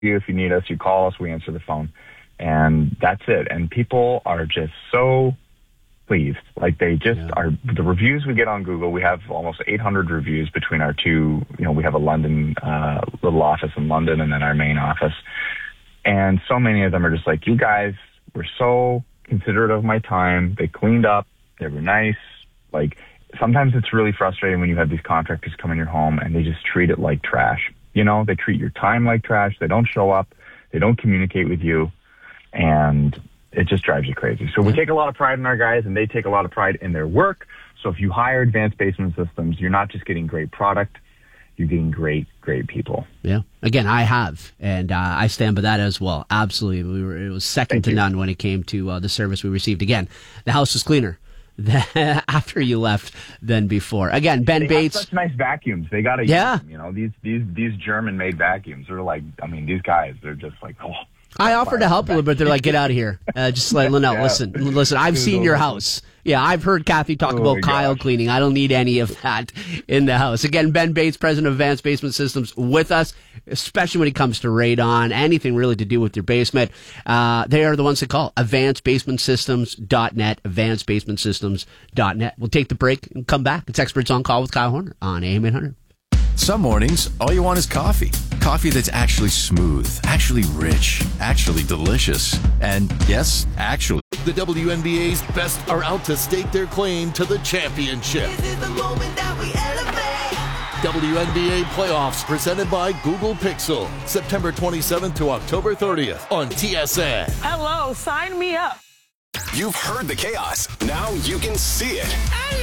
if you need us, you call us, we answer the phone. And that's it. And people are just so pleased. Like they just are. The reviews we get on Google, we have almost 800 reviews between our two. We have a London little office in London and then our main office. And so many of them are just like, you guys were so considerate of my time. They cleaned up. They were nice. Like sometimes it's really frustrating when you have these contractors come in your home and they just treat it like trash. They treat your time like trash. They don't show up. They don't communicate with you. And it just drives you crazy. So we take a lot of pride in our guys, and they take a lot of pride in their work. So if you hire Advanced Basement Systems, you're not just getting great product, you're getting great people. Yeah. Again, I have, and I stand by that as well. Absolutely. It was second to none when it came to the service we received. Again, the house was cleaner after you left than before. Again, Ben Bates. Have such nice vacuums. They got to use them. These German-made vacuums are like, these guys, they're just like, oh. I offered to help a little bit. They're like, get out of here. Just like, no, listen, I've seen your house. Yeah, I've heard Kathy talk about Kyle cleaning. I don't need any of that in the house. Again, Ben Bates, president of Advanced Basement Systems, with us, especially when it comes to radon, anything really to do with your basement. They are the ones to call. AdvancedBasementSystems.net, AdvancedBasementSystems.net. We'll take the break and come back. It's Experts on Call with Kyle Horner on AM 800. Some mornings, all you want is coffee. Coffee that's actually smooth, actually rich, actually delicious, and yes, actually. The WNBA's best are out to stake their claim to the championship. This is the moment that we elevate. WNBA playoffs presented by Google Pixel. September 27th to October 30th on TSN. Hello, sign me up. You've heard the chaos. Now you can see it.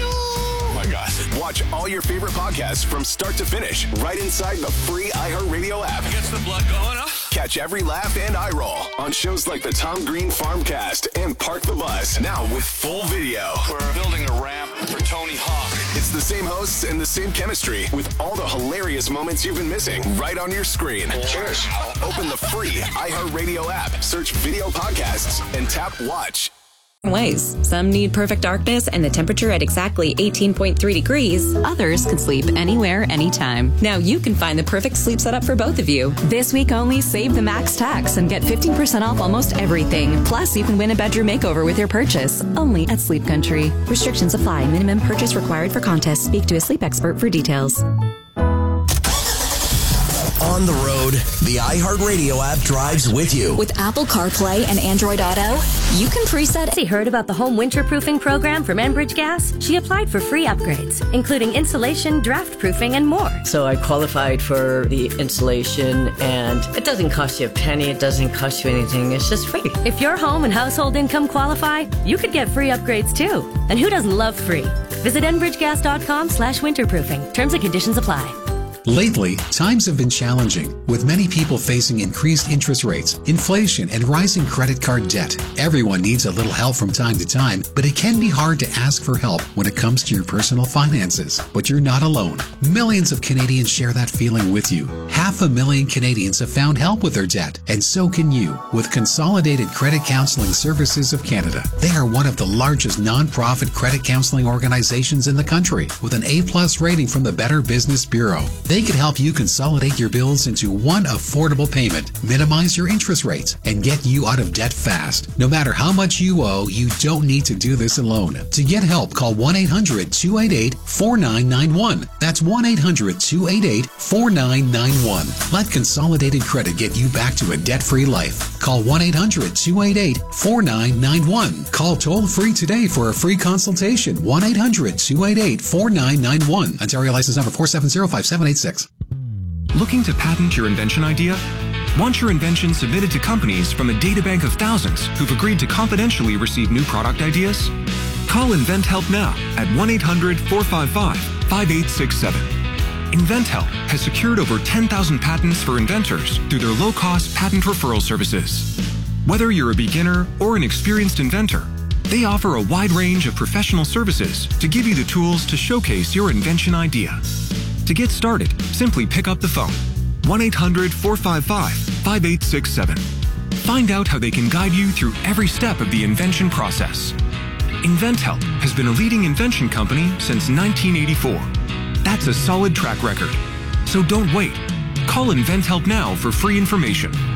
Oh my gosh. Watch all your favorite podcasts from start to finish right inside the free iHeartRadio app. Gets the blood going, huh? Catch every laugh and eye roll on shows like the Tom Green Farmcast and Park the Bus. Now with full video. We're building a ramp for Tony Hawk. It's the same hosts and the same chemistry with all the hilarious moments you've been missing right on your screen. Cheers. Open the free iHeartRadio app, search video podcasts, and tap watch. Ways. Some need perfect darkness and the temperature at exactly 18.3 degrees. Others can sleep anywhere, anytime. Now you can find the perfect sleep setup for both of you. This week only, save the max tax and get 15% off almost everything. Plus, you can win a bedroom makeover with your purchase. Only at Sleep Country. Restrictions apply. Minimum purchase required for contest. Speak to a sleep expert for details. On the road, the iHeartRadio app drives with you. With Apple CarPlay and Android Auto, you can preset. She heard about the home winterproofing program from Enbridge Gas. She applied for free upgrades, including insulation, draft proofing, and more. So I qualified for the insulation, and it doesn't cost you a penny. It doesn't cost you anything. It's just free. If your home and household income qualify, you could get free upgrades too. And who doesn't love free? Visit enbridgegas.com/winterproofing. Terms and conditions apply. Lately, times have been challenging, with many people facing increased interest rates, inflation, and rising credit card debt. Everyone needs a little help from time to time, but it can be hard to ask for help when it comes to your personal finances. But you're not alone. Millions of Canadians share that feeling with you. 500,000 Canadians have found help with their debt, and so can you with Consolidated Credit Counseling Services of Canada. They are one of the largest non-profit credit counseling organizations in the country, with an A+ rating from the Better Business Bureau. They can help you consolidate your bills into one affordable payment, minimize your interest rates, and get you out of debt fast. No matter how much you owe, you don't need to do this alone. To get help, call 1-800-288-4991. That's 1-800-288-4991. Let Consolidated Credit get you back to a debt-free life. Call 1-800-288-4991. Call toll-free today for a free consultation. 1-800-288-4991. Ontario license number 4705786. Looking to patent your invention idea? Want your invention submitted to companies from a databank of thousands who've agreed to confidentially receive new product ideas? Call InventHelp now at 1-800-455-5867. InventHelp has secured over 10,000 patents for inventors through their low-cost patent referral services. Whether you're a beginner or an experienced inventor, they offer a wide range of professional services to give you the tools to showcase your invention idea. To get started, simply pick up the phone, 1-800-455-5867. Find out how they can guide you through every step of the invention process. InventHelp has been a leading invention company since 1984. That's a solid track record. So don't wait. Call Call InventHelp now for free information.